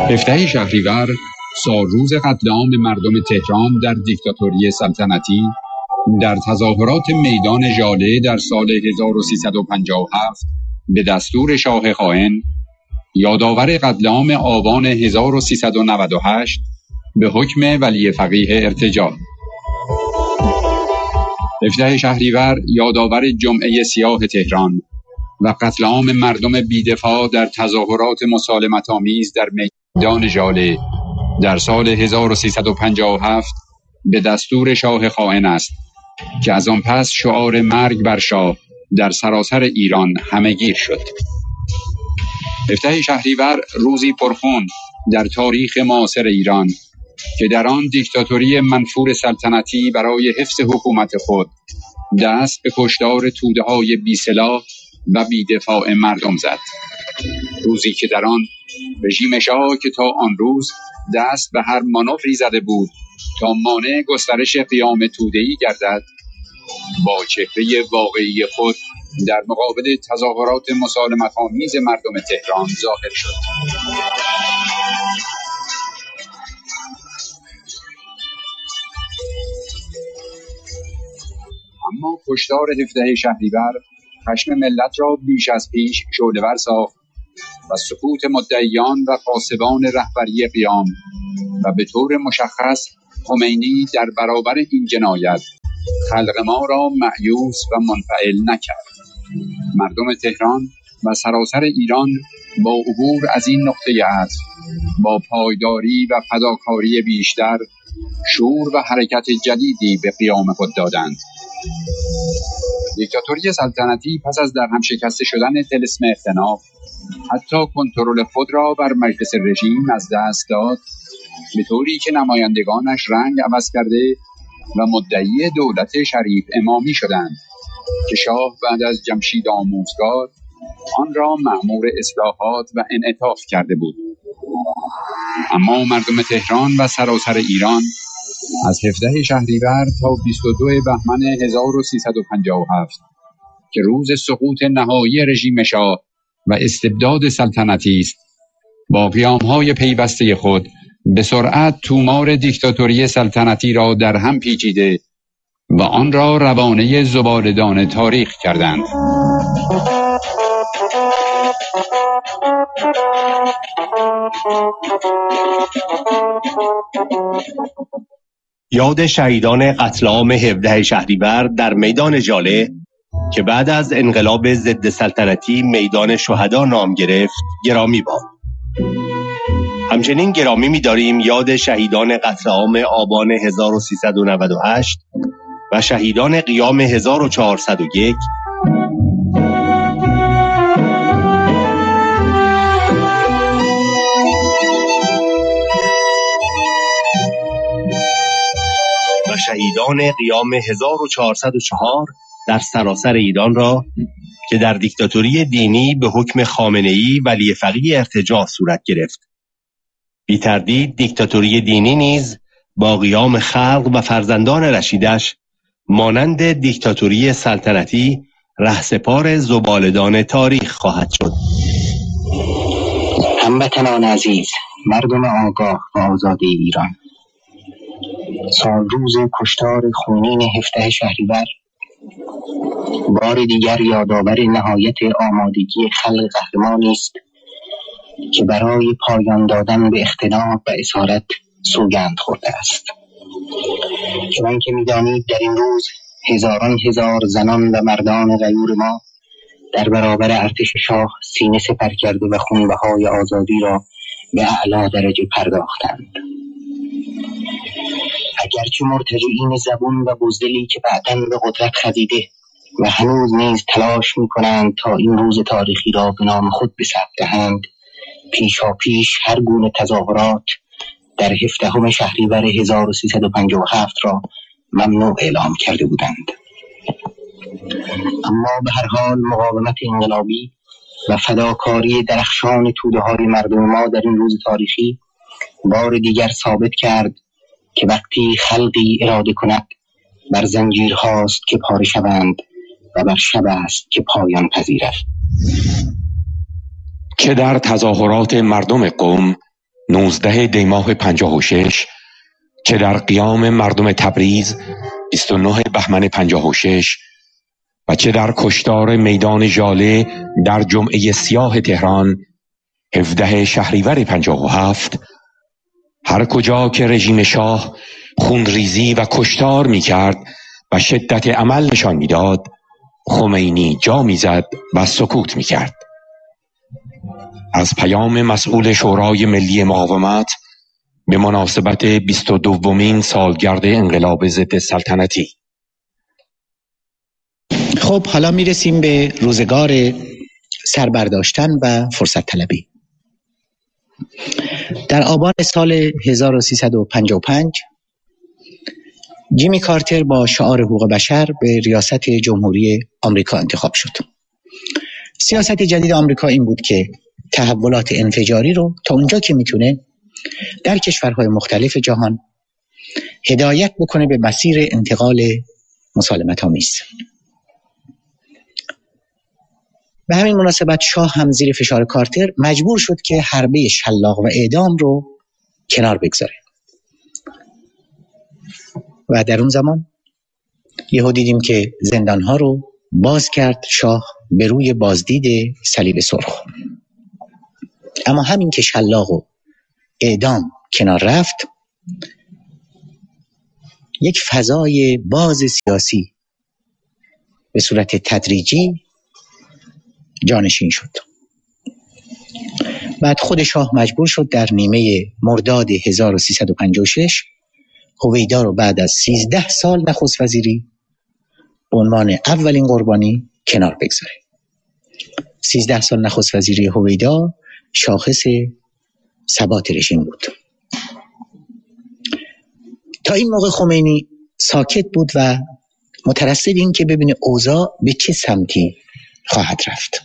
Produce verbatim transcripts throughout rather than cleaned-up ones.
هفده شهریور سالروز قتل عام مردم تهران در دیکتاتوری سلطنتی در تظاهرات میدان ژاله در سال هزار و سیصد و پنجاه و هفت به دستور شاه خائن، یادآور قتل عام آبان هزار و سیصد و نود و هشت به حکم ولی فقیه ارتجاع. هفده شهریور یادآور جمعه سیاه تهران و قتل عام مردم بی‌دفاع در تظاهرات مسالمت‌آمیز در میدان ژاله در سال هزار و سیصد و پنجاه و هفت به دستور شاه خائن است که از آن پس شعار مرگ بر شاه در سراسر ایران همه‌گیر شد. هفده شهریور روزی پرخون در تاریخ معاصر ایران که در آن دیکتاتوری منفور سلطنتی برای حفظ حکومت خود دست به کشتار توده‌های بی‌سلاح و بی‌دفاع مردم زد. روزی که در آن رژیم شاه که تا آن روز دست به هر مانوری زده بود تا مانع گسترش قیام توده‌ای گردد، با چهره واقعی خود در مقابل تظاهرات مسالمت‌آمیز مردم تهران ظاهر شد. اما کشتار هفده شهریور خشم ملت را بیش از پیش شعله‌ور ساخت و سقوط مدعیان و غاصبان رهبری قیام و به طور مشخص خمینی در برابر این جنایت خلق ما را مأیوس و منفعل نکرد. مردم تهران و سراسر ایران با عبور از این نقطه عطف با پایداری و فداکاری بیشتر شور و حرکت جدیدی به قیام خود دادند. دیکتاتوری سلطنتی پس از در هم شکسته شدن طلسم اختناق حتی کنترل خود را بر مجلس رژیم از دست داد، به طوری که نمایندگانش رنگ عوض کرده و مدعی دولت شریف امامی شدند که شاه بعد از جمشید آموزگار آن را مأمور اصلاحات و انعطاف کرده بود. اما مردم تهران و سراسر ایران از هفده شهریور تا بیست و دو بهمن هزار و سیصد و پنجاه و هفت که روز سقوط نهایی رژیم شاه و استبداد سلطنتی است، با قیام‌های پیوسته خود به سرعت تومار دیکتاتوری سلطنتی را در هم پیچیده و آن را روانه زباله‌دان تاریخ کردند. یاد شهیدان قتل عام هفده شهریور در میدان ژاله که بعد از انقلاب ضد سلطنتی میدان شهدا نام گرفت گرامی باد. همچنین گرامی می‌داریم یاد شهیدان قتل عام آبان هزار و سیصد و نود و هشت و شهیدان قیام هزار و چهارصد و یک و شهیدان قیام هزار و چهارصد و چهار در سراسر ایران را که در دیکتاتوری دینی به حکم خامنه‌ای ولی فقیه ارتجاع صورت گرفت. بی تردید دیکتاتوری دینی نیز با قیام خلق و فرزندان رشیدش مانند دیکتاتوری سلطنتی رهسپار زباله‌دان تاریخ خواهد شد. هموطنان عزیز، مردم آگاه و آزاد ایران، سالروز کشتار خونین هفده شهریور بار دیگر یادآور نهایت آمادگی خلق قهرمانی است که برای پایان دادن به اختناق و اسارت سوگند خورده است. چنانکه می‌دانید در این روز هزاران هزار زنان و مردان غیور ما در برابر ارتش شاه سینه سپر کرده و خونبهای آزادی را به اعلی درجه پرداختند. اگرچه مرتجعین زبون و بزدلی که بعداً به قدرت خزیده و هنوز نیز تلاش می‌کنند تا این روز تاریخی را به نام خود به ثبت دهند، پیشا پیش هر گونه تظاهرات در هفدهم شهریور هزار و سیصد و پنجاه و هفت را ممنوع اعلام کرده بودند. اما به هر حال مقاومت انقلابی و فداکاری درخشان توده‌های مردم ما در این روز تاریخی بار دیگر ثابت کرد که وقتی خلقی اراده کند بر زنجیر هاست که پاره شوند و بر شب است که پایان پذیرد. که در تظاهرات مردم قم نوزده دی ماه پنجاه و شش که در قیام مردم تبریز بیست و نه بهمن پنجاه و شش و چه در کشتار میدان ژاله در جمعه سیاه تهران هفده شهریور پنجاه و هفت، هر کجا که رژیم شاه خونریزی و کشتار می کرد و شدت عمل نشان می داد، خمینی جا می زد و سکوت می کرد. از پیام مسئول شورای ملی مقاومت به مناسبت بیست و دومین سالگرد انقلاب ضد سلطنتی. خب حالا میرسیم به روزگار سربرداشتن و فرصت طلبی. در آبان سال هزار و سیصد و پنجاه و پنج جیمی کارتر با شعار حقوق بشر به ریاست جمهوری آمریکا انتخاب شد. سیاست جدید آمریکا این بود که تحولات انفجاری رو تا اونجا که میتونه در کشورهای مختلف جهان هدایت بکنه به مسیر انتقال مسالمت آمیز. به همین مناسبت شاه هم زیر فشار کارتر مجبور شد که حربه شلاق و اعدام رو کنار بگذاره و در اون زمان یهو دیدیم که زندانها رو باز کرد شاه به روی بازدید صلیب سرخ. اما همین که شلاق و اعدام کنار رفت، یک فضای باز سیاسی به صورت تدریجی جانشین شد. بعد خود شاه مجبور شد در نیمه مرداد هزار و سیصد و پنجاه و شش هویدا رو بعد از سیزده سال نخست وزیری به عنوان اولین قربانی کنار بگذاره. سیزده سال نخست وزیری هویدا شاخص ثبات رژیم بود. تا این موقع خمینی ساکت بود و مترصد این که ببینه اوضاع به چه سمتی خواهد رفت.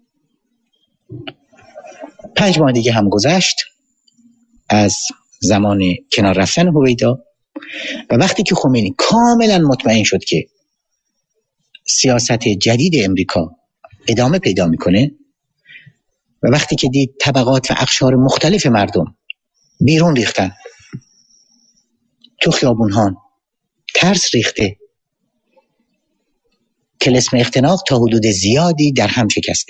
پنج ماه دیگه هم گذشت از زمان کنار رفتن هویدا و وقتی که خمینی کاملا مطمئن شد که سیاست جدید امریکا ادامه پیدا میکنه و وقتی که دید طبقات و اقشار مختلف مردم بیرون ریختن، تو خیابونها ترس ریخته، طلسم اختناق تا حدود زیادی در هم شکسته،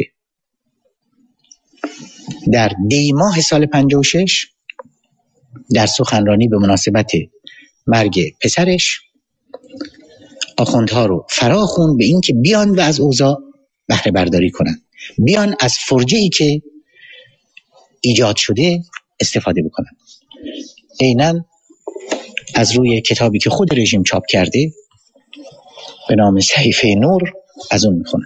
در دی ماه سال پنجاه و شش در سخنرانی به مناسبت مرگ پسرش آخوندها رو فرا خوند به این که بیان و از اوضاع بهره برداری کنن، بیان از فرجه‌ای که ایجاد شده استفاده بکنن. عیناً از روی کتابی که خود رژیم چاپ کرده به نام صحیفه نور از اون میخونن.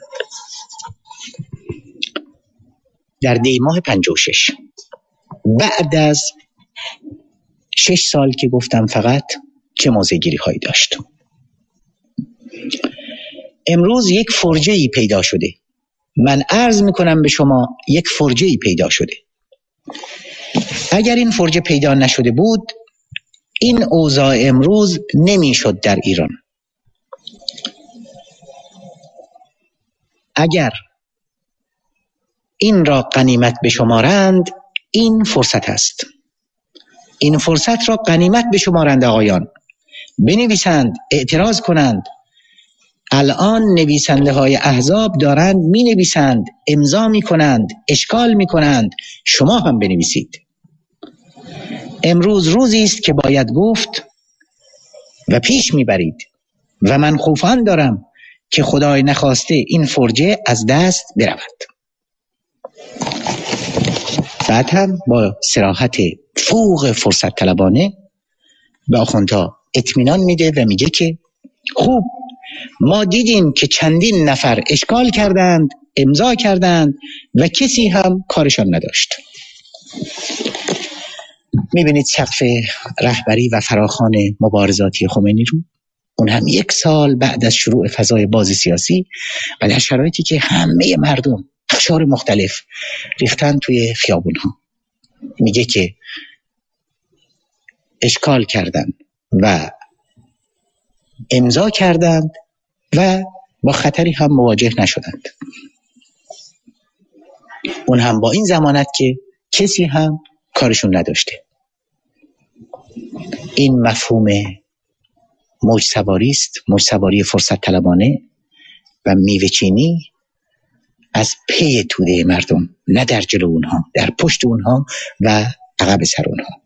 در دی ماه پنجاه و شش بعد از شش سال که گفتم فقط چه موضع‌گیری هایی داشت، امروز یک فرجه‌ای پیدا شده. من عرض میکنم به شما یک فرجه‌ای پیدا شده. اگر این فرجه پیدا نشده بود این اوضاع امروز نمیشد در ایران. اگر این را غنیمت بشمارند این فرصت است. این فرصت را غنیمت بشمارند آقایان، بنویسند، اعتراض کنند. الان نویسنده های احزاب دارند می نویسند، امضا می کنند، اشکال می کنند. شما هم بنویسید. امروز روزی است که باید گفت و پیش می برید و من خوفان دارم که خدای نخواسته این فرجه از دست برود. بعد هم با صراحت فوق فرصت طلبانه به آخوندها اطمینان میده و میگه که خوب ما دیدیم که چندین نفر اشکال کردند، امضا کردند و کسی هم کارشان نداشت. میبینید سقف رهبری و فراخوان مبارزاتی خمینی رو، اون هم یک سال بعد از شروع فضای باز سیاسی و در شرایطی که همه مردم اقشار مختلف ریختن توی خیابون ها، میگه که اشکال کردند و امضا کردند و با خطری هم مواجه نشدند. اون هم با این ضمانت که کسی هم کارشون نداشته. این مفهوم موج سواری است، موج سواری فرصت طلبانه و میوه چینی از پی توده مردم، نه در جلو اونها، در پشت اونها و عقب سر اونها.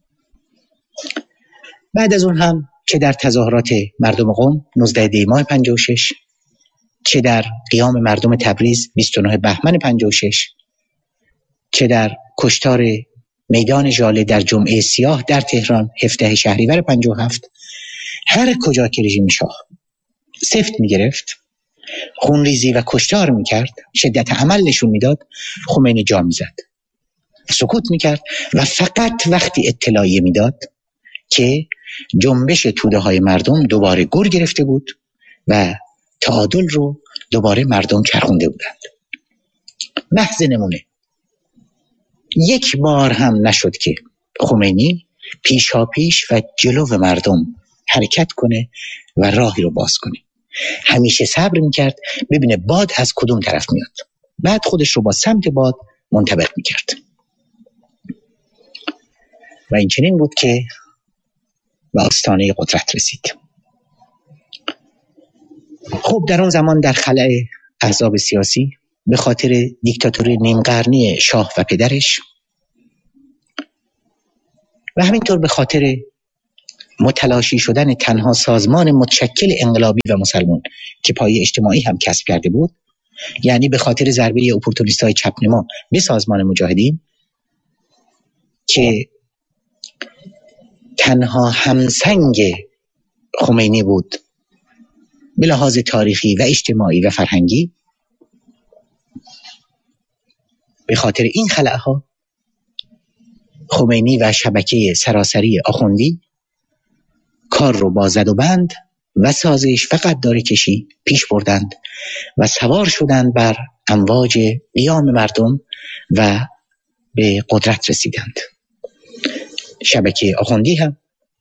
بعد از اون هم که در تظاهرات مردم قم نوزده دی ماه پنجاه و شش، چه در قیام مردم تبریز بیست و نه بهمن پنجاه و شش، چه در کشتار میدان ژاله در جمعه سیاه در تهران هفده شهریور پنجاه و هفت، هر کجا که رژیم شاه سفت می‌گرفت، خونریزی و کشتار می‌کرد، شدت عمل نشون میداد، خمینی جا می‌زد، سکوت می‌کرد و فقط وقتی اطلاعیه میداد که جنبش توده های مردم دوباره گر گرفته بود و تعادل رو دوباره مردم چرخونده بودند. محض نمونه، یک بار هم نشد که خمینی پیشا پیش و جلو مردم حرکت کنه و راهی رو باز کنه. همیشه صبر میکرد ببینه باد از کدوم طرف میاد، بعد خودش رو با سمت باد منطبق میکرد. و این چنین بود که به آستانه قدرت رسید. خب در اون زمان در خلأ احزاب سیاسی به خاطر دیکتاتوری نیم قرنی شاه و پدرش و همینطور به خاطر متلاشی شدن تنها سازمان متشکل انقلابی و مسلمان که پایه اجتماعی هم کسب کرده بود، یعنی به خاطر ضربه اپورتونیست‌های چپنما به سازمان مجاهدین که تنها همسنگ خمینی بود به لحاظ تاریخی و اجتماعی و فرهنگی، به خاطر این خلأها خمینی و شبکه سراسری آخوندی کار رو با زد و بند و سازش فقط داره کشی پیش بردند و سوار شدند بر امواج قیام مردم و به قدرت رسیدند. شبکه آخوندی هم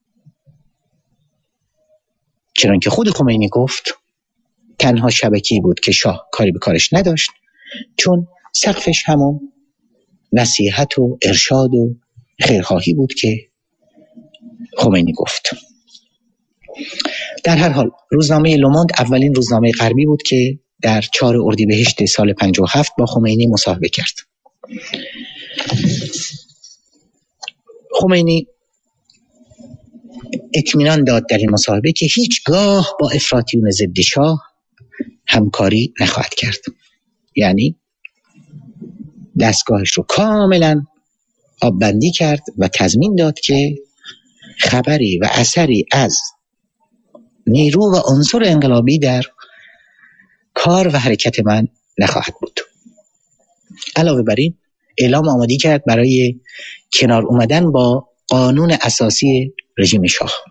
چنان که خود خمینی گفت تنها شبکه‌ای بود که شاه کاری به کارش نداشت، چون سقفش همون نصیحت و ارشاد و خیرخواهی بود که خمینی گفت. در هر حال روزنامه لوموند اولین روزنامه غربی بود که در چهار اردیبهشت سال پنجاه و هفت با خمینی مصاحبه کرد. خمینی اطمینان داد در این مصاحبه که هیچگاه با افراطیون ضد شاه همکاری نخواهد کرد، یعنی دستگاهش رو کاملا آببندی کرد و تضمین داد که خبری و اثری از نیرو و عنصر انقلابی در کار و حرکت من نخواهد بود. علاوه بر این اعلام آمادگی کرد برای کنار اومدن با قانون اساسی رژیم شاه.